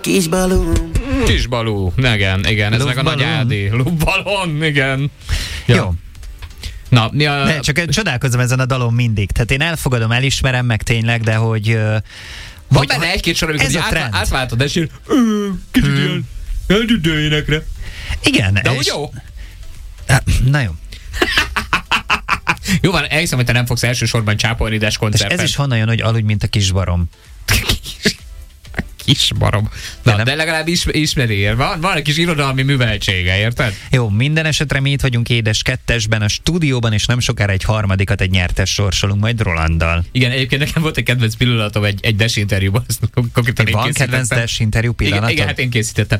Kisbalú. Kisbalú, igen, ez meg a nagy Ádi. Lubbalon, igen. Jó. Na, mi a... Ne, csak csodálkozom ezen a dalon mindig. Tehát én elfogadom, elismerem meg tényleg, de hogy... Van benne egy-két sor, amikor átváltod, és így... Kicsit ilyen eldüdőjénekre. Igen. De úgy jó. Na jó. Jó van, elhiszem, hogy te nem fogsz elsősorban csápolni Des koncerten. És ez is honnan jön, hogy aludj, mint a kisbarom. Kisbarom. Na, de legalább ismeri. Van egy kis irodalmi műveltsége, érted? Jó, minden esetre mi itt vagyunk édes kettesben, a stúdióban, és nem sokára egy harmadikat, egy nyertes sorsolunk majd Rolanddal. Igen, egyébként nekem volt egy kedvenc pillanatom egy Des interjúban. Van kedvenc Des interjú pillanatom? Igen, hát én készítettem.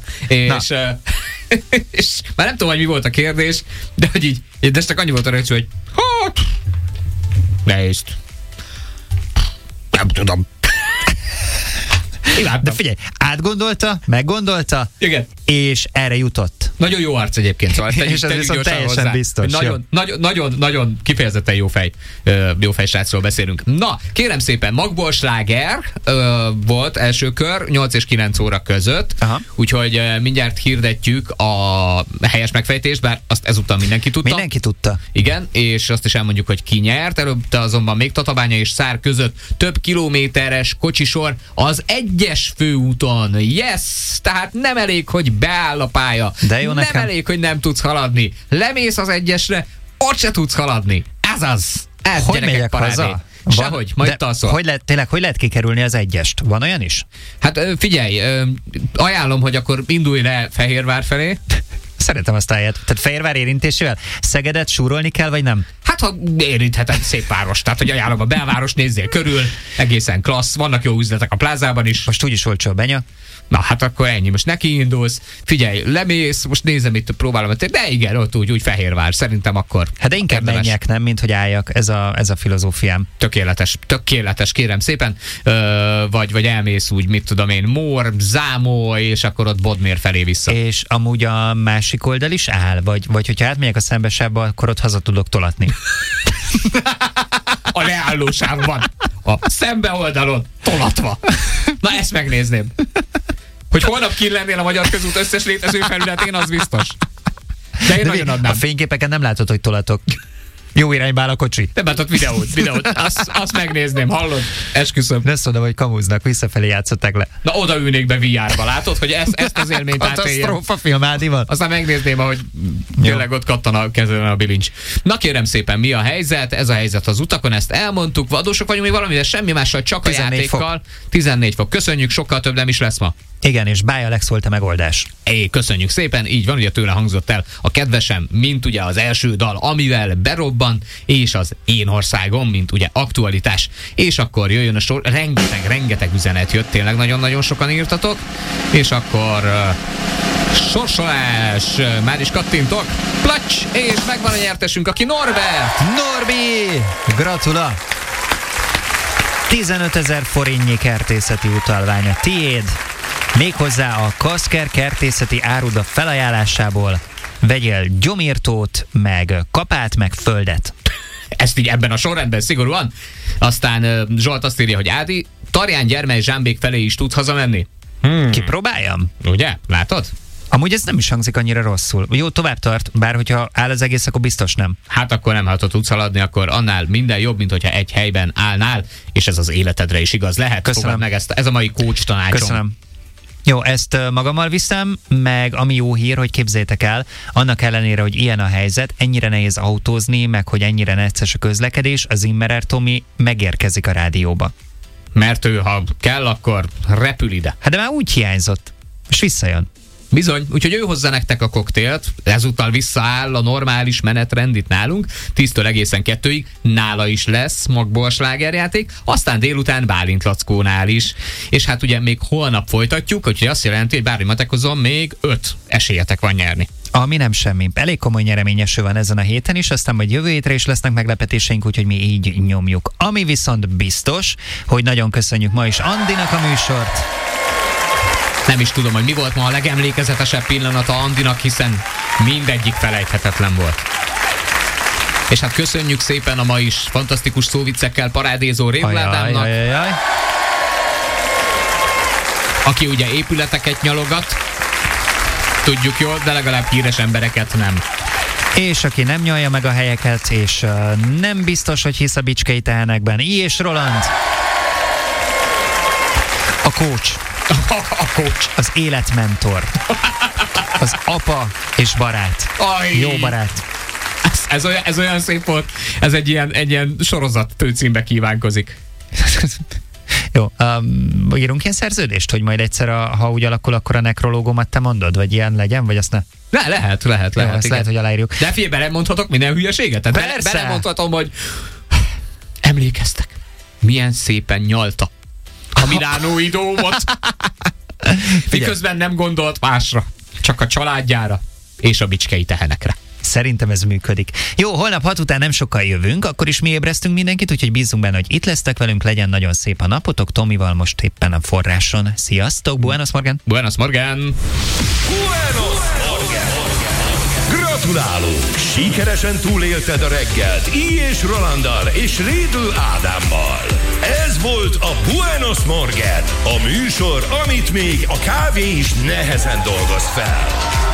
És már nem tudom, hogy mi volt a kérdés, de hogy így, de csak annyi volt a reakció, hogy hát, nehéz. Nem tudom. De figyelj, átgondolta, meggondolta, igen. És erre jutott. Nagyon jó arc egyébként, szóval és ez viszont teljesen hozzá. Biztos. Nagyon kifejezetten jó fej srácról beszélünk. Na, kérem szépen, Magból sláger volt első kör, 8 és 9 óra között, úgyhogy mindjárt hirdetjük a helyes megfejtést, bár azt ezúttal mindenki tudta. Mindenki tudta. Igen, és azt is elmondjuk, hogy ki nyert. Előtte azonban még Tatabánya és Szár között több kilométeres kocsisor az egyes főúton. Yes! Tehát nem elég, hogy beáll a pálya. De jó, nem nekem. elég, hogy nem tudsz haladni. Lemész az egyesre, ott se tudsz haladni. Ez az. Ez hogy megyek haza? Sehogy, majd itt alszol. Hogy lehet kikerülni az egyest? Van olyan is? Hát figyelj, ajánlom, hogy akkor indulj le Fehérvár felé. Szeretem azt a helyet. Tehát Fehérvár érintésével Szegedet súrolni kell, vagy nem? Hát, ha érintheted, szép város. Tehát, hogy ajánlom a belváros, nézzél körül, egészen klassz, vannak jó üzletek a plázában is. Most úgyis olcsó a benya. Na, hát akkor ennyi. Most neki indulsz, figyelj, lemész, most nézem itt, próbálom, de igen, ott úgy Fehérvár, szerintem akkor. Hát de inkább menjek, nem, mint hogy álljak, ez a filozófiám. Tökéletes, kérem szépen. Vagy elmész úgy, mit tudom én, Mór, Zámoly, és akkor ott Bodmér felé vissza. És amúgy a másik oldal is áll? Vagy hogyha átmegyek a Szembesávba, akkor ott haza tudok tolatni? A leállósávban, a szembe oldalon, tolatva. Na, ezt megnézném. Hogy holnap kint lennél a Magyar Közút összes létező felületén, az biztos. De én nagyon adnám. A fényképeken nem látod, hogy tolatok. Jó irányba áll a kocsi. Nem látott videót. Azt megnézném, hallod? Esküszöm. Ne szóval, hogy kamúznak, visszafelé játszották le. Na, oda ülnék be VR-ba, látod, hogy ezt az élményt átéljem. Katasztrófa film Ádival. Aztán megnézném, ahogy tényleg ott kattan a kezeden a bilincs. Na kérem szépen, mi a helyzet? Ez a helyzet az utakon, ezt elmondtuk. Vadósok vagyunk még valamivel, semmi mással, csak a játékkal. 14 fok. Köszönjük, sokkal több nem is lesz ma. Igen, és Báj Alex volt a megoldás. Köszönjük szépen, így van, ugye tőle hangzott el a kedvesem, mint ugye az első dal, amivel berobban, és az Én országom, mint ugye aktualitás. És akkor jöjjön a sor, rengeteg üzenet jött, tényleg nagyon-nagyon sokan írtatok, és akkor sorsolás, már is kattintok, placs, és megvan a nyertesünk, aki Norbert! Norbi! Gratula! 15 000 forintnyi kertészeti utalványa tiéd, méghozzá a Kaszker kertészeti áruda felajánlásából. Vegyél gyomírtót, meg kapát, meg földet. Ezt így ebben a sorrendben szigorúan. Aztán Zsolt azt írja, hogy Ádi, Tarján, Gyermely, Zsámbék felé is tudsz hazamenni? Kipróbáljam? Ugye? Látod? Amúgy ez nem is hangzik annyira rosszul. Jó, tovább tart, bár hogyha áll az egész, akkor biztos nem. Hát akkor nem, ha tudsz haladni, akkor annál minden jobb, mint hogyha egy helyben állnál, és ez az életedre is igaz lehet. Köszönöm. Meg ez a mai coach tanácsom. Köszönöm. Jó, ezt magammal viszem, meg ami jó hír, hogy képzeljétek el, annak ellenére, hogy ilyen a helyzet, ennyire nehéz autózni, meg hogy ennyire necces a közlekedés, az Zimmerer Tomi megérkezik a rádióba. Mert ő, ha kell, akkor repül ide. Hát de már úgy hiányzott, és visszajön. Bizony, úgyhogy ő hozza nektek a koktélt, ezúttal visszaáll a normális menetrend itt nálunk, 10-től egészen 2-ig, nála is lesz Magból slágerjáték, aztán délután Bálint Lackónál is. És hát ugye még holnap folytatjuk, úgyhogy azt jelenti, hogy bármi matekozom, még 5 esélyetek van nyerni. Ami nem semmi. Elég komoly nyereményeső van ezen a héten is, aztán majd jövő hétre is lesznek meglepetéseink, úgyhogy mi így nyomjuk. Ami viszont biztos, hogy nagyon köszönjük ma is Andinak a műsort. Nem is tudom, hogy mi volt ma a legemlékezetesebb pillanata Andinak, hiszen mindegyik felejthetetlen volt. És hát köszönjük szépen a ma is fantasztikus szóviccekkel parádézó Révládámnak. aki ugye épületeket nyalogat, tudjuk jól, de legalább híres embereket nem. És aki nem nyalja meg a helyeket, és nem biztos, hogy hisz a bicskei tehenekben. És Roland. A coach. A coach. Az életmentor. Az apa és barát. Aj. Jó barát. Ez olyan szép volt. Ez egy ilyen sorozat főcímbe kívánkozik. Jó, írunk ilyen szerződést, hogy majd egyszer, ha úgy alakul, akkor a nekrológomat te mondod, vagy ilyen legyen, vagy azt ne? Lehet. Jó, lehet, hogy aláírjuk. De figyelj, belemondhatok minden hülyeséget? Tehát Persze. belemondhatom, hogy emlékeztek, milyen szépen nyalta a Milánói dómot. Miközben nem gondolt másra, csak a családjára és a bicskei tehenekre. Szerintem ez működik. Jó, holnap 6 után nem sokkal jövünk, akkor is mi ébresztünk mindenkit, úgyhogy bízunk benne, hogy itt lesztek velünk, legyen nagyon szép a napotok. Tomival most éppen a forráson. Sziasztok, buenos morgen! Buenos morgen! Buenos morgen! Gratulálunk! Sikeresen túlélted a reggelt Így és Rolanddal és Rédl Ádámmal. Ez volt a Buenos Morgen, a műsor, amit még a kávé is nehezen dolgoz fel.